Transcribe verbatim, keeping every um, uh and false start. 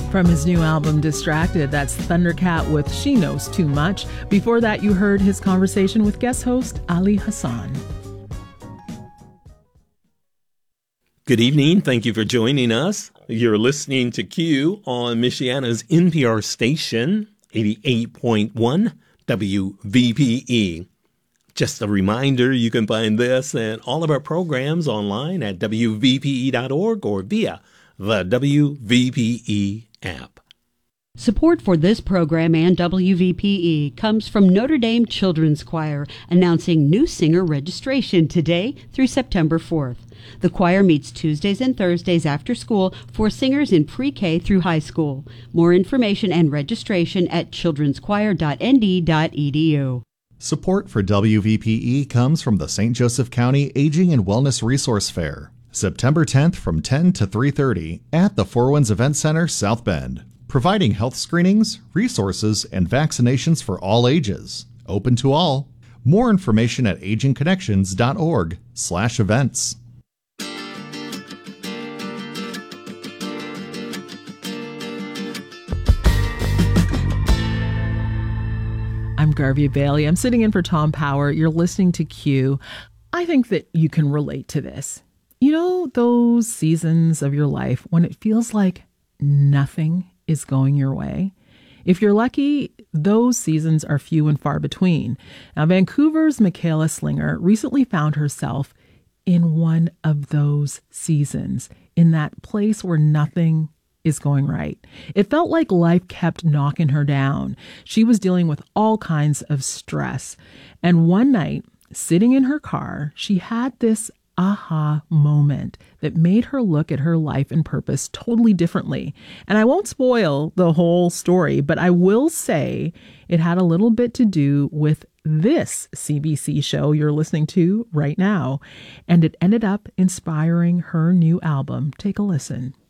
From his new album, Distracted, that's Thundercat with She Knows Too Much. Before that, you heard his conversation with guest host Ali Hassan. Good evening. Thank you for joining us. You're listening to Q on Michiana's N P R station, eighty-eight point one W V P E. Just a reminder, you can find this and all of our programs online at W V P E dot org or via the W V P E app. Support for this program and W V P E comes from Notre Dame Children's Choir, announcing new singer registration today through September fourth. The choir meets Tuesdays and Thursdays after school for singers in pre-K through high school. More information and registration at children's choir dot n d dot e d u. Support for W V P E comes from the Saint Joseph County Aging and Wellness Resource Fair, September tenth from ten to three thirty at the Four Winds Event Center, South Bend, providing health screenings, resources, and vaccinations for all ages. Open to all. More information at aging connections dot org slash events. I'm Garvey Bailey. I'm sitting in for Tom Power. You're listening to Q. I think that you can relate to this. You know, those seasons of your life when it feels like nothing is going your way? If you're lucky, those seasons are few and far between. Now, Vancouver's Michaela Slinger recently found herself in one of those seasons, in that place where nothing is going right. It felt like life kept knocking her down. She was dealing with all kinds of stress. And one night, sitting in her car, she had this aha moment that made her look at her life and purpose totally differently. And I won't spoil the whole story, but I will say it had a little bit to do with this C B C show you're listening to right now. And it ended up inspiring her new album. Take a listen.